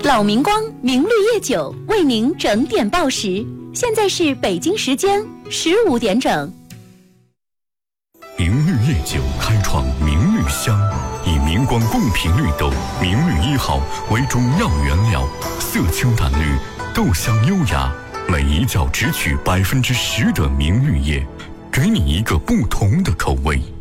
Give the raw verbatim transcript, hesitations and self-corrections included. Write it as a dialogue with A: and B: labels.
A: 老明光明绿叶酒为您整点报时，现在是北京时间十五点整。
B: 明绿叶酒开创明绿香，以明光贡品绿豆明绿一号为中药原料，色清淡绿，豆香优雅，每一角只取百分之十的明绿叶，给你一个不同的口味。